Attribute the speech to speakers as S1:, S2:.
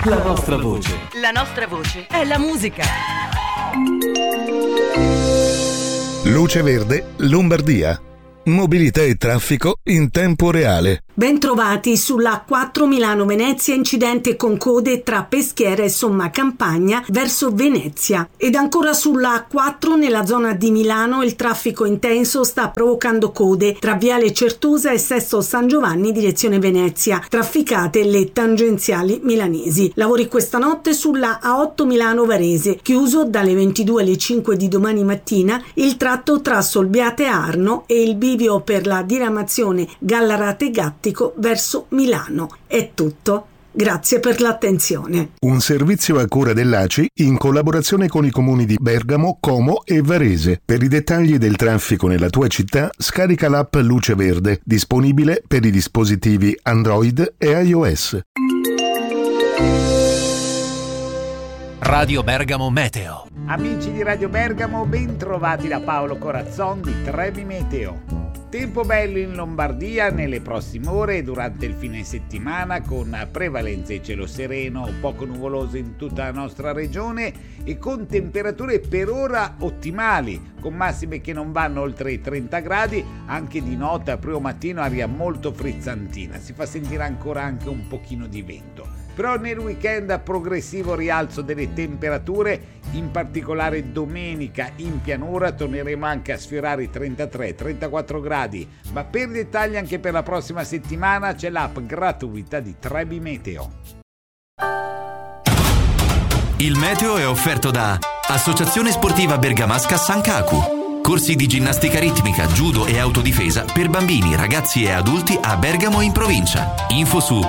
S1: La nostra voce.
S2: La nostra voce è la musica.
S3: Luce Verde, Lombardia. Mobilità e traffico in tempo reale.
S4: Bentrovati sulla A4 Milano-Venezia, incidente con code tra Peschiera e Somma Campagna verso Venezia. Ed ancora sulla A4 nella zona di Milano il traffico intenso sta provocando code tra Viale Certosa e Sesto San Giovanni direzione Venezia, trafficate le tangenziali milanesi. Lavori questa notte sulla A8 Milano-Varese, chiuso dalle 22 alle 5 di domani mattina il tratto tra Solbiate Arno e il bivio per la diramazione Gallarate-Gattico verso Milano. È tutto. Grazie per l'attenzione.
S3: Un servizio a cura dell'ACI in collaborazione con i comuni di Bergamo, Como e Varese. Per i dettagli del traffico nella tua città, scarica l'app Luce Verde, disponibile per i dispositivi Android e iOS.
S1: Radio Bergamo Meteo.
S5: Amici di Radio Bergamo, ben trovati da Paolo Corazzon di Trebi Meteo. Tempo bello in Lombardia nelle prossime ore e durante il fine settimana, con prevalenza di cielo sereno, poco nuvoloso in tutta la nostra regione e con temperature per ora ottimali, con massime che non vanno oltre i 30 gradi, anche di notte, a primo mattino aria molto frizzantina, si fa sentire ancora anche un pochino di vento. Però nel weekend progressivo rialzo delle temperature, in particolare domenica in pianura torneremo anche a sfiorare i 33-34 gradi, ma per dettagli anche per la prossima settimana c'è l'app gratuita di Trebi Meteo.
S6: Il meteo è offerto da Associazione Sportiva Bergamasca Sankaku. Corsi di ginnastica ritmica, judo e autodifesa per bambini, ragazzi e adulti a Bergamo in provincia. Info su